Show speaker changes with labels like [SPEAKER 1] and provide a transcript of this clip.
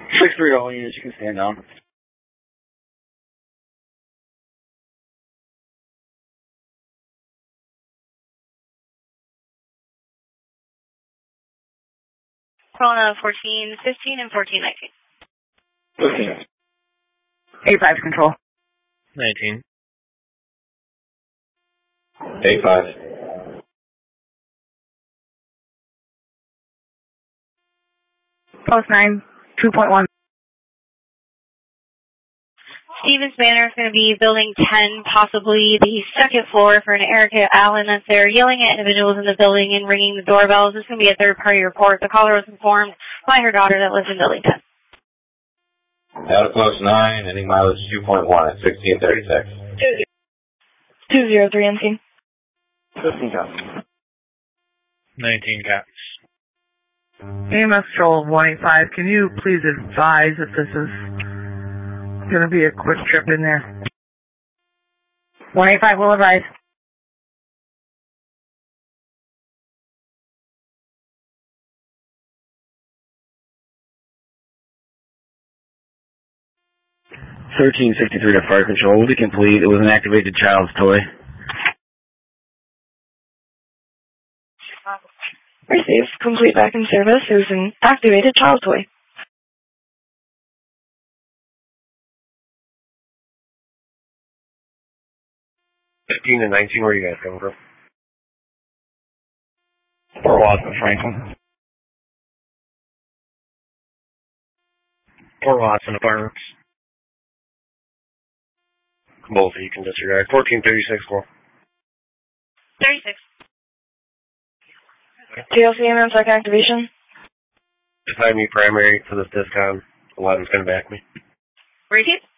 [SPEAKER 1] 6-3 all units, you can stand down.
[SPEAKER 2] Corona 1415 and 1419.
[SPEAKER 1] 15.
[SPEAKER 3] 8-5 control.
[SPEAKER 4] 19.
[SPEAKER 5] 8-5.
[SPEAKER 3] Post 9, 2.1.
[SPEAKER 2] Stevens Manor is going to be building 10, possibly the second floor for an Erica Allen that's there yelling at individuals in the building and ringing the doorbells. This is going to be a third-party report. The caller was informed by her daughter that lives in building 10.
[SPEAKER 5] Out of close 9, ending mileage 2.1 at 1636.
[SPEAKER 3] 203 MC.
[SPEAKER 1] 15 cops.
[SPEAKER 4] 19 cops.
[SPEAKER 3] EMS Patrol 185, can you please advise if this is going to be a quick trip in there? 185 will advise.
[SPEAKER 1] 1363 to fire control. Will be complete. It was an activated child's toy.
[SPEAKER 3] Receive. Complete back in service. It was an activated child toy.
[SPEAKER 5] $15 and $19, where are you guys coming from?
[SPEAKER 1] Fort Watson, Franklin.
[SPEAKER 4] Fort Watson Apartments.
[SPEAKER 5] Both of you can disregard. 1436, call.
[SPEAKER 2] 36.
[SPEAKER 3] TLC and second activation.
[SPEAKER 5] Define me primary for this discon. 11's going to back me.
[SPEAKER 2] Repeat.